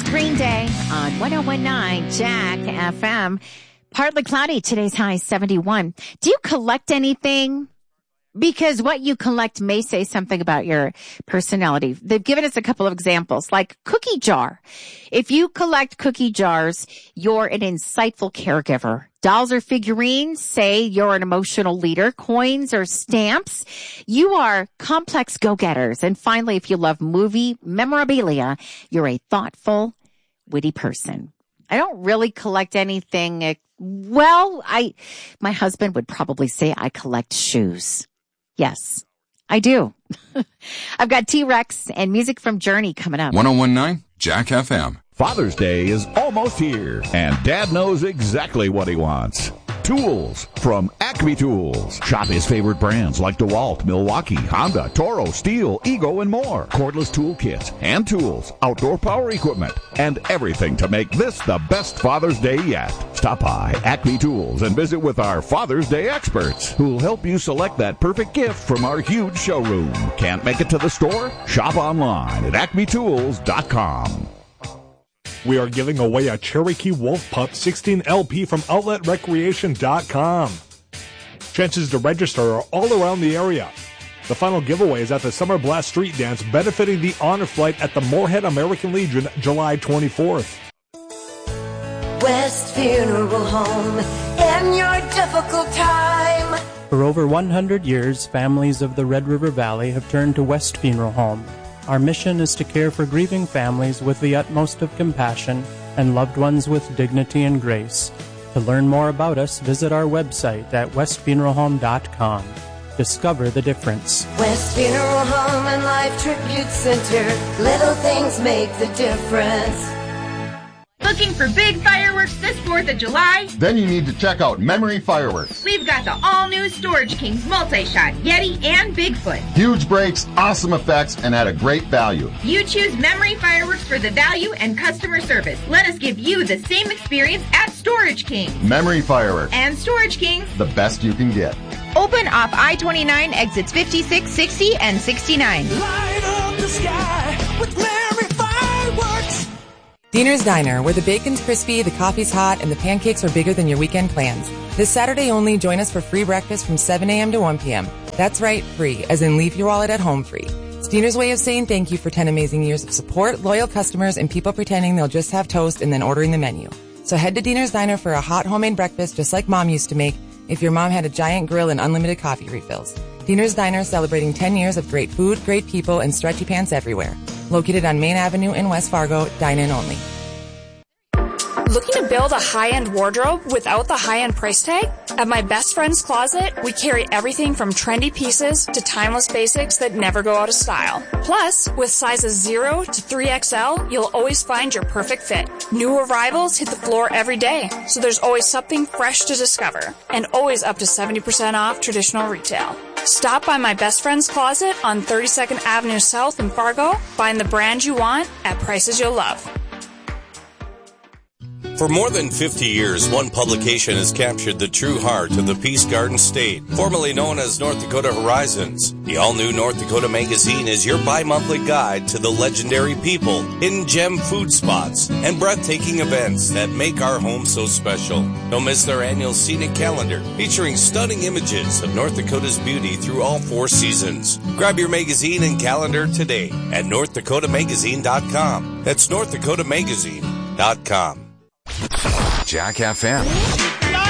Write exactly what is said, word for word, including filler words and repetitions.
Green Day on one oh one point nine Jack F M. Partly cloudy. Today's high seventy-one. Do you collect anything? Because what you collect may say something about your personality. They've given us a couple of examples, like cookie jar. If you collect cookie jars, you're an insightful caregiver. Dolls or figurines say you're an emotional leader. Coins or stamps, you are complex go-getters. And finally, if you love movie memorabilia, you're a thoughtful, witty person. I don't really collect anything. Well, I, my husband would probably say I collect shoes. Yes, I do. I've got T-Rex and music from Journey coming up. one oh one point nine Jack F M. Father's Day is almost here, and Dad knows exactly what he wants. Tools from Acme Tools. Shop his favorite brands like DeWalt, Milwaukee, Honda, Toro, Steel, Ego, and more. Cordless tool kits, hand tools, outdoor power equipment, and everything to make this the best Father's Day yet. Stop by Acme Tools and visit with our Father's Day experts who'll help you select that perfect gift from our huge showroom. Can't make it to the store? Shop online at acme tools dot com. We are giving away a Cherokee Wolf Pup sixteen L P from outlet recreation dot com. Chances to register are all around the area. The final giveaway is at the Summer Blast Street Dance benefiting the Honor Flight at the Moorhead American Legion July twenty-fourth. West Funeral Home in your difficult time. For over one hundred years, families of the Red River Valley have turned to West Funeral Home. Our mission is to care for grieving families with the utmost of compassion and loved ones with dignity and grace. To learn more about us, visit our website at west funeral home dot com. Discover the difference. West Funeral Home and Life Tribute Center. Little things make the difference. Looking for big fireworks this fourth of July? Then you need to check out Memory Fireworks. We've got the all-new Storage Kings multi-shot, Yeti, and Bigfoot. Huge breaks, awesome effects, and at a great value. You choose Memory Fireworks for the value and customer service. Let us give you the same experience at Storage Kings. Memory Fireworks. And Storage Kings. The best you can get. Open off I twenty-nine, exits fifty-six, sixty, and sixty-nine. Light up the sky with Memory Fireworks. Diener's Diner, where the bacon's crispy, the coffee's hot, and the pancakes are bigger than your weekend plans. This Saturday only, join us for free breakfast from seven a.m. to one p.m. That's right, free, as in leave your wallet at home free. It's Diener's way of saying thank you for ten amazing years of support, loyal customers, and people pretending they'll just have toast and then ordering the menu. So head to Diener's Diner for a hot homemade breakfast just like Mom used to make if your mom had a giant grill and unlimited coffee refills. Diener's Diner, celebrating ten years of great food, great people, and stretchy pants everywhere. Located on Main Avenue in West Fargo, dine-in only. Looking to build a high-end wardrobe without the high-end price tag? At My Best Friend's Closet, we carry everything from trendy pieces to timeless basics that never go out of style. Plus, with sizes zero to three X L, you'll always find your perfect fit. New arrivals hit the floor every day, so there's always something fresh to discover, and always up to seventy percent off traditional retail. Stop by My Best Friend's Closet on thirty-second Avenue South in Fargo. Find the brand you want at prices you'll love. For more than fifty years, one publication has captured the true heart of the Peace Garden State, formerly known as North Dakota Horizons. The all-new North Dakota Magazine is your bi-monthly guide to the legendary people, hidden gem food spots, and breathtaking events that make our home so special. Don't miss their annual scenic calendar, featuring stunning images of North Dakota's beauty through all four seasons. Grab your magazine and calendar today at north dakota magazine dot com. That's north dakota magazine dot com. Jack F M.